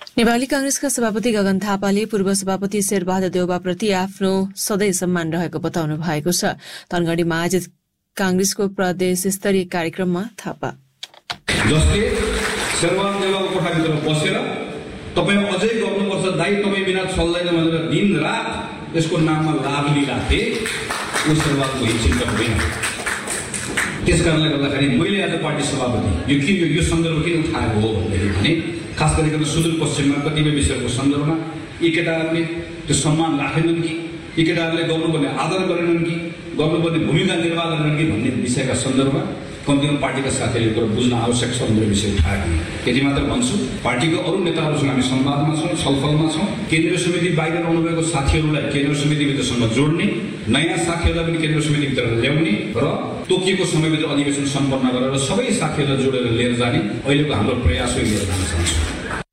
नेपाली कांग्रेसका सभापति गगन थापाले पूर्व सभापति शेरबहादुर देउवाप्रति आफ्नो सधैँ सम्मान रहेको बताउनु भएको छ। धनगढ़ीमा आयोजित कांग्रेसको प्रदेश स्तरीय कार्यक्रममा थापा जसले शेरबहादुर देउवाको कोठाभित्र बसेर तपाईँ अझै गर्नुपर्छ दाइ तपाईँ बिना चल्दैन भनेर दिन रात यसको नाममा लाभ लिइराखे यो शेरबहादुरको हितचिन्तक होइन। त्यसकारणले गर्दाखेरि मैले आज पार्टी सभापति यो सन्दर्भ किन उठाएको हो भने खास गरिकन सुदूरपश्चिममा कतिपय विषयको सन्दर्भमा यी केटाहरूले त्यो सम्मान राखेनन् कि यी केटाहरूले गर्नुपर्ने आदर गरेनन् कि गर्नुपर्ने भूमिका निर्वाह गरेनन् कि भन्ने विषयका सन्दर्भमा कम्तीमा पार्टीका साथीहरूले कुरो बुझ्न आवश्यक छ भनेर विषय उठाएको। यति मात्र भन्छु, पार्टीको अरू नेताहरूसँग हामी संवादमा छौँ, छलफलमा छौँ। केन्द्रीय समिति बाहिर रहनुभएको साथीहरूलाई केन्द्रीय समितिभित्रसँग जोड्ने, नयाँ साथीहरूलाई पनि केन्द्रीय समितिभित्र ल्याउने र तोकिएको समयभित्र अधिवेशन सम्पन्न गरेर सबै साथीहरूलाई जोडेर लिएर जाने अहिलेको हाम्रो प्रयास हो, लिएर जान चाहन्छु।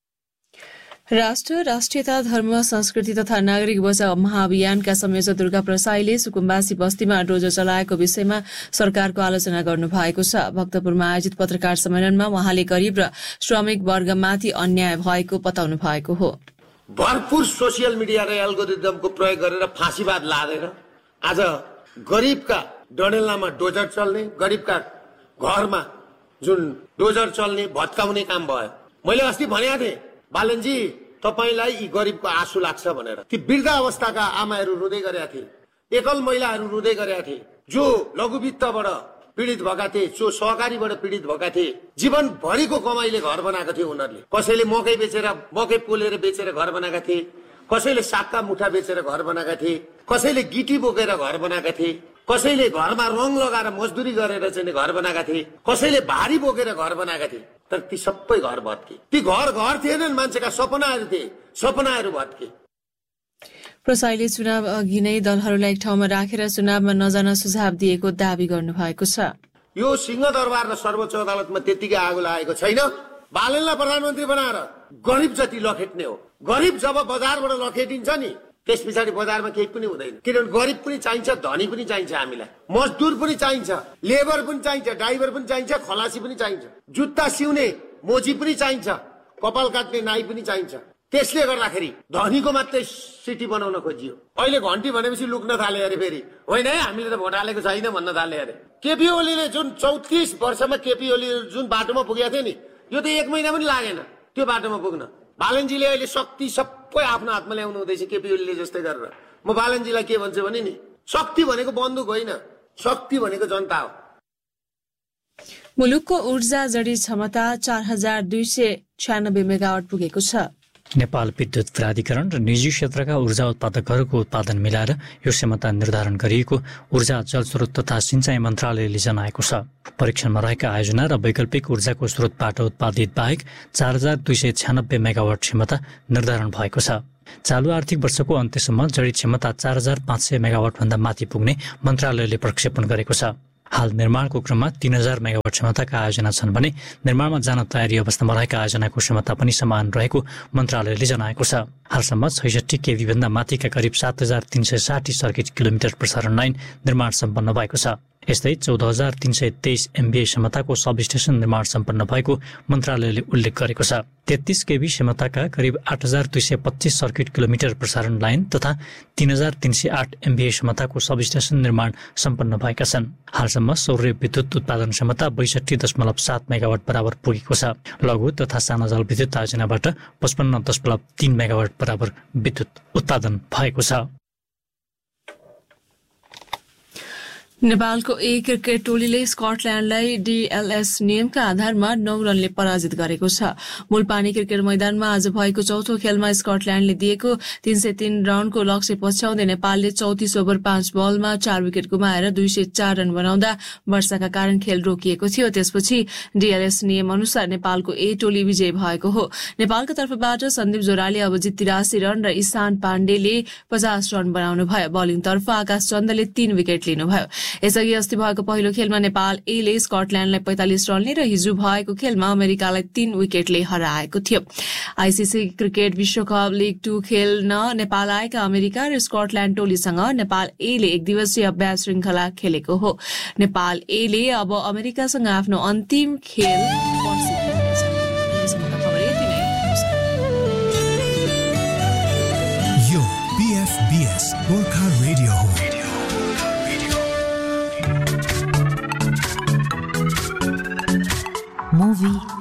राष्ट्र, राष्ट्रियता, धर्म, संस्कृति तथा नागरिक बचाउ महाअभियानका संयोजक दुर्गा प्रसाईले सुकुम्बासी बस्तीमा डोजर चलाएको विषयमा सरकारको आलोचना गर्नु भएको छ। भक्तपुरमा आयोजित पत्रकार सम्मेलनमा उहाँले गरीब र श्रमिक वर्गमाथि अन्याय भएको बताउनु भएको हो। भरपूर सोसियल मिडिया र एल्गोरिदमको प्रयोग गरेर फाँसीवाद लादेर आज गरीबका डडेलनामा डोजर चल्ने, गरीबका घरमा जुन डोजर चल्ने भत्काउने काम भयो। मैले अस्ति भनेको थिएँ बालनजी तपाईलाई यी गरीबको आँसु लाग्छ भनेर। ती वृद्ध अवस्थाका आमाहरू रुँदै गरेका थिए, एकल महिलाहरू रुँदै गरेका थिए, जो लघुवित्तबाट पीडित भएका थिए, जो सहकारीबाट पीडित भएका थिए। जीवनभरिको कमाइले घर बनाएको थियो उनीहरूले। कसैले मकै पोलेर बेचेर घर बनाएका थिए, कसैले सागका मुठा बेचेर घर बनाएका थिए, कसैले गिटी बोकेर घर बनाएका थिए, कसैले घरमा रङ लगाएर मजदुरी गरेर चाहिँ घर बनाएका थिए, कसैले भारी बोकेर घर बनाएका थिए। तर ती सबै घर भत्के। ती घर थिएनन्, मान्छेका सपनाहरू थिए, सपनाहरू भत्के। प्रसाईले चुनाव अघि नै दलहरूलाई एक ठाउँमा राखेर चुनावमा नजान सुझाव दिएको दावी गर्नु भएको छ। यो सिंहदरबार र सर्वोच्च अदालतमा त्यतिकै आगो लागेको छैन। बालनलाई प्रधानमन्त्री बनाएर गरिब जति लखेट्ने हो। गरिब जब बजारबाट लखेटिन्छ नि त्यस पछाडि बजारमा केही पनि हुँदैन। किनभने गरिब पनि चाहिन्छ, धनी पनि चाहिन्छ, हामीलाई मजदुर पनि चाहिन्छ, लेबर पनि चाहिन्छ, ड्राइभर पनि चाहिन्छ, खलासी पनि चाहिन्छ, जुत्ता सिउने मोची पनि चाहिन्छ, कपाल काट्ने नाई पनि चाहिन्छ। त्यसले गर्दाखेरि धनीको मात्रै सिटी बनाउन खोजियो। अहिले घन्टी भनेपछि लुक्न थाले अरे, फेरि होइन है हामीले त भोट हालेको छैन भन्न थाले अरे। केपी ओलीले जुन 34 वर्षमा केपी ओली जुन बाटोमा पुगेको थियो नि, यो त 1 महिना पनि लागेन त्यो बाटोमा पुग्न। बालनजीले अहिले शक्ति सबै आफ्नो हातमा ल्याउनु हुँदैछ केपी ओलीले जस्तै गरेर। म बालनजीलाई के भन्छु भने नि, शक्ति भनेको बन्दुक होइन, शक्ति भनेको जनता हो। मुलुकको ऊर्जा जडी क्षमता 4296 मेगावाट पुगेको छ। नेपाल विद्युत प्राधिकरण र निजी क्षेत्रका ऊर्जा उत्पादकहरूको उत्पादन मिलाएर यो क्षमता निर्धारण गरिएको ऊर्जा जलस्रोत तथा सिंचाई मन्त्रालयले जनाएको छ। परीक्षणमा रहेका आयोजना र वैकल्पिक ऊर्जाको स्रोतबाट उत्पादित बाहेक 4296 मेगावाट क्षमता निर्धारण भएको छ। चालु आर्थिक वर्षको अन्त्यसम्म जडी क्षमता 4500 मेगावाट भन्दा माथि पुग्ने मन्त्रालयले प्रक्षेपण गरेको छ। हाल निर्माणको क्रममा 3000 मेगावाट क्षमताका आयोजना छन् भने निर्माणमा जान तयारी अवस्थामा रहेका आयोजनाको क्षमता पनि समान रहेको मन्त्रालयले जनाएको छ। हालसम्म 66 केभी भन्दा माथिका करिब 7360 सर्किट किलोमिटर प्रसारण लाइन निर्माण सम्पन्न भएको छ। यस्तै 14323 MVA क्षमताको सबस्टेसन निर्माण सम्पन्न भएको मन्त्रालयले उल्लेख गरेको छ। 33 केभी क्षमताका करिब 8225 सर्किट किलोमिटर प्रसारण लाइन तथा 3308 MVA क्षमताको सबस्टेसन निर्माण सम्पन्न भएका छन्। हालसम्म सौर्य विद्युत उत्पादन क्षमता 62.7 मेगावाट बराबर पुगेको छ। लघु तथा साना जलविद्युत आयोजनाबाट 55.3 मेगावाट बराबर विद्युत उत्पादन भएको छ। नेपालको ए क्रिकेट टोलीले स्कटल्याण्डलाई DLS नियमका आधारमा 9 रनले पराजित गरेको छ। मूलपानी क्रिकेट मैदानमा आज भएको चौथो खेलमा स्कटल्याण्डले दिएको 303 रनको लक्ष्य पछ्याउँदै नेपालले 34 ओभर 5 बलमा 4 विकेट गुमाएर 204 रन बनाउँदा वर्षाका कारण खेल रोकिएको थियो। त्यसपछि DLS नियम अनुसार नेपालको ए टोली विजय भएको हो। नेपालको तर्फबाट सन्दीप जोराले अभिजित 83 रन र ईशान पाण्डेले 50 रन बनाउनु भयो। बलिङतर्फ आकाश चन्दले 3 विकेट लिनुभयो। यसअघि अस्ति भएको पहिलो खेलमा नेपाल एले स्कटल्याण्डलाई 45 रनले र हिजो भएको खेलमा अमेरिकालाई 3 विकेटले हराएको थियो। आईसीसी क्रिकेट विश्वकप लिग 2 खेल्न नेपाल आएका अमेरिका र स्कटल्याण्ड टोलीसँग नेपाल एले एक दिवसीय अभ्यास श्रृंखला खेलेको हो। नेपाल एले अब अमेरिकासँग आफ्नो अन्तिम खेल गोर्खा रेडियो हो। Movie